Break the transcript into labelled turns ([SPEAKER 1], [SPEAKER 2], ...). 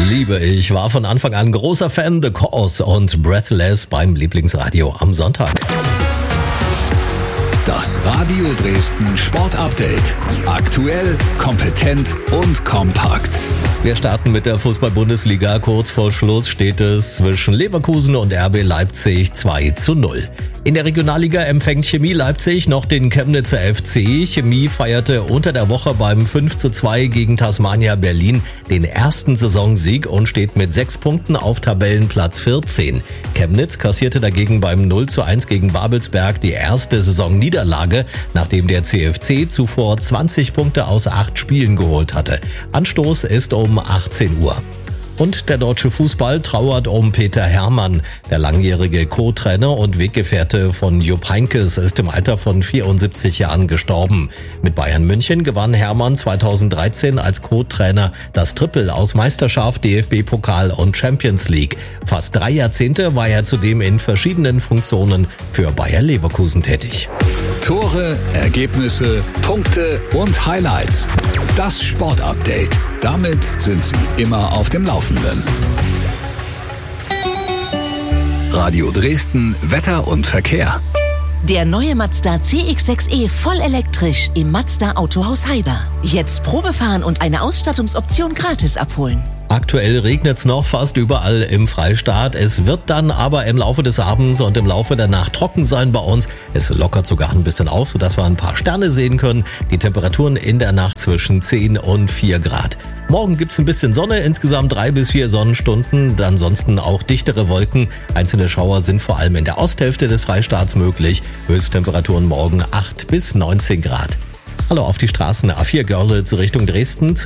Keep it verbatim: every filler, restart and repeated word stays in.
[SPEAKER 1] liebe ich, war von Anfang an großer Fan, The Cause und Breathless beim Lieblingsradio am Sonntag.
[SPEAKER 2] Das Radio Dresden Sport Update. Aktuell, kompetent und kompakt.
[SPEAKER 1] Wir starten mit der Fußball-Bundesliga. Kurz vor Schluss steht es zwischen Leverkusen und R B Leipzig zwei zu null. In der Regionalliga empfängt Chemie Leipzig noch den Chemnitzer F C. Chemie feierte unter der Woche beim fünf zu zwei gegen Tasmania Berlin den ersten Saisonsieg und steht mit sechs Punkten auf Tabellenplatz vierzehn. Chemnitz kassierte dagegen beim null zu eins gegen Babelsberg die erste Saisonniederlage, nachdem der C F C zuvor zwanzig Punkte aus acht Spielen geholt hatte. Anstoß ist um achtzehn Uhr. Und der deutsche Fußball trauert um Peter Herrmann. Der langjährige Co-Trainer und Weggefährte von Jupp Heynckes ist im Alter von vierundsiebzig Jahren gestorben. Mit Bayern München gewann Herrmann zweitausenddreizehn als Co-Trainer das Triple aus Meisterschaft, D F B-Pokal und Champions League. Fast drei Jahrzehnte war er zudem in verschiedenen Funktionen für Bayer Leverkusen tätig.
[SPEAKER 2] Tore, Ergebnisse, Punkte und Highlights. Das Sportupdate. Damit sind Sie immer auf dem Laufenden. Radio Dresden, Wetter und Verkehr.
[SPEAKER 3] Der neue Mazda C X sechs E voll elektrisch im Mazda Autohaus Heiber. Jetzt Probefahren und eine Ausstattungsoption gratis abholen.
[SPEAKER 1] Aktuell regnet's noch fast überall im Freistaat. Es wird dann aber im Laufe des Abends und im Laufe der Nacht trocken sein bei uns. Es lockert sogar ein bisschen auf, sodass wir ein paar Sterne sehen können. Die Temperaturen in der Nacht zwischen zehn und vier Grad. Morgen gibt's ein bisschen Sonne, insgesamt drei bis vier Sonnenstunden. Ansonsten auch dichtere Wolken. Einzelne Schauer sind vor allem in der Osthälfte des Freistaats möglich. Höchsttemperaturen morgen acht bis neunzehn Grad. Hallo auf die Straßen A vier Görlitz Richtung Dresden.